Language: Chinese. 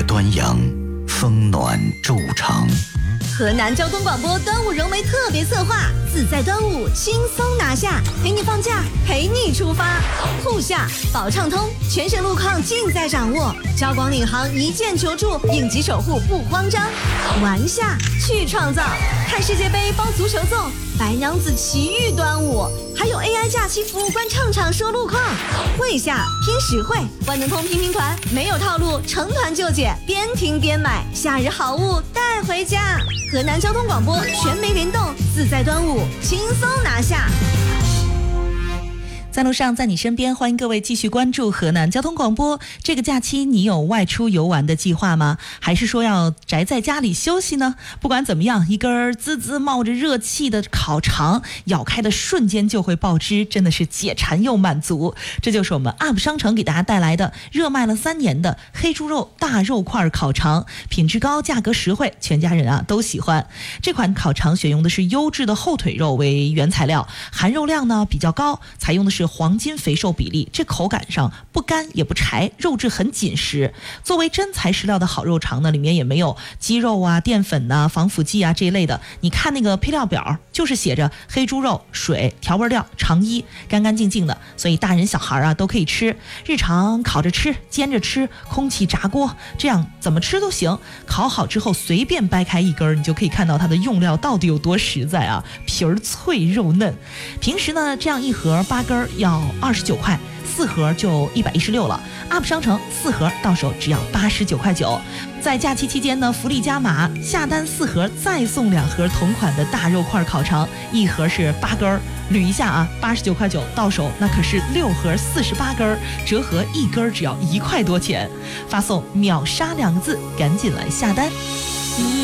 端阳，风暖昼长。 河南交通广播端午融媒特别策划，自在端午轻松拿下，陪你放假，陪你出发。酷夏保畅通，全省路况尽在掌握，交广领航一键求助，应急守护不慌张。玩夏去创造，看世界杯包足球粽，白娘子奇遇端午，还有 AI 假期服务官唱场说路况。会夏拼实惠，万能通拼团没有套路，成团就解，边听边买，夏日好物带回家。河南交通广播全媒联动，自在端午轻松拿下。 在路上，在你身边，欢迎各位继续关注河南交通广播。这个假期你有外出游玩的计划吗？还是说要宅在家里休息呢？不管怎么样，一根滋滋冒着热气的烤肠，咬开的瞬间就会爆汁，真的是解馋又满足。这就是我们 UP 商城给大家带来的热卖了3年的黑猪肉大肉块烤肠，品质高，价格实惠，全家人都喜欢。这款烤肠选用的是优质的后腿肉为原材料，含肉量呢比较高，采用的是黄金肥瘦比例，这口感上不干也不柴，肉质很紧实。作为真材实料的好肉肠呢，里面也没有鸡肉啊、淀粉啊、防腐剂啊这一类的。你看那个配料表，就是写着黑猪肉、水、调味料、肠衣，干干净净的，所以大人小孩都可以吃。日常烤着吃、煎着吃、空气炸锅，这样怎么吃都行。烤好之后随便掰开一根，你就可以看到它的用料到底有多实在啊，皮儿脆肉嫩。平时呢，这样一盒8根要29块，4盒就116了。UP 商城4盒到手只要89.9块。在假期期间呢，福利加码，下单4盒再送2盒同款的大肉块烤肠，一盒是8根，捋一下89.9块到手，那可是6盒48根，折合1根只要1块多钱。发送秒杀2个字，赶紧来下单。